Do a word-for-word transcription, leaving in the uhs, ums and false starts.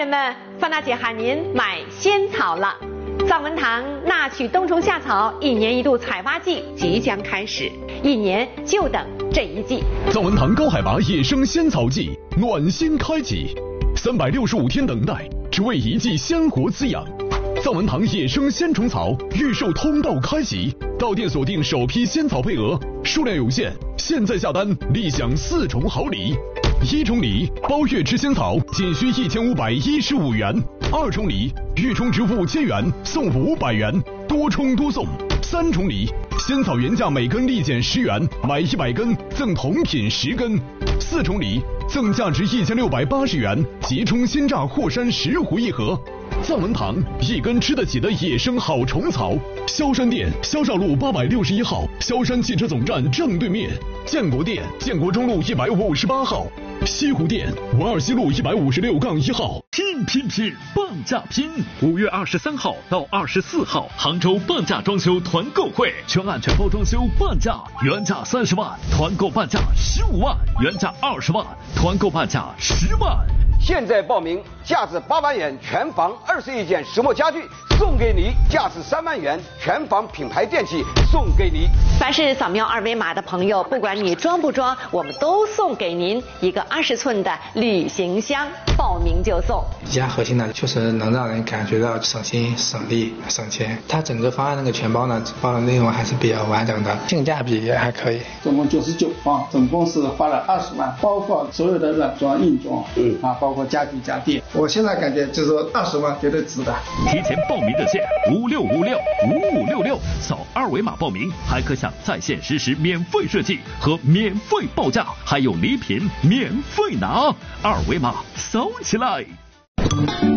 员们，范大姐喊您买仙草了。藏文堂纳曲冬虫夏草一年一度采挖季即将开始，一年就等这一季。 藏文堂高海拔野生仙草季暖心开启，三百六十五天等待，只为一季鲜活滋养。藏文堂野生仙虫草预售通道开启，到店锁定首批仙草配额，数量有限，现在下单立享四重好礼。一重礼，包月吃仙草仅需一千五百一十五元；二重礼，预充值五千元送五百元，多充多送；三重礼，仙草原价每根立减十元，买一百根赠同品十根；四重礼，赠价值一千六百八十元即充鲜榨霍山十壶一盒。藏文堂一根吃得起的野生好虫草，萧山店萧绍路八百六十一号，萧山汽车总站正对面；建国店建国中路一百五十八号，西湖店文二西路一百五十六杠一号。 拼拼拼，半价拼！五月二十三号到二十四号，杭州半价装修团购会，全案全包装修半价，原价三十万，团购半价十五万，原价二十万，团购半价十万。 现在报名，价值八万元全房二十一件石墨家具送给你，价值三万元全房品牌电器送给你。 凡是扫描二维码的朋友，不管你装不装，我们都送给您一个二十寸的旅行箱，报名就送。 宜家核心呢，确实能让人感觉到省心、省力、省钱。它整个方案那个全包呢，包的内容还是比较完整的，性价比也还可以。 总共九十九方，总共是花了二十万，包括所有的软装、硬装，嗯啊，包括家具家电。我现在感觉就是说二十万绝对值的。 提前报名热线五六五六五五六六，扫二维码报名，还可享在线实时免费设计和免费报价，还有礼品免费拿，二维码扫起来。